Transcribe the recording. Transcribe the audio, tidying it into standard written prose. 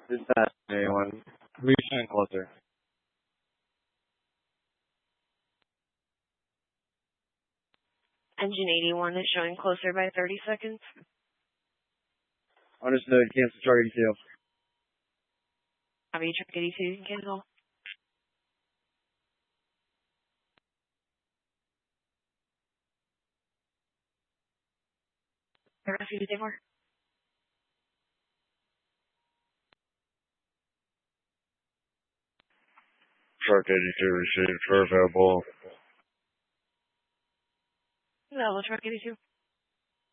Dispatch anyone. Who's showing closer? Engine 81 is showing closer by 30 seconds. Understood. Cancel truck 82. Copy, truck 82, you can cancel. The rest of you, more. Truck 82 received for available. Hello, truck 82.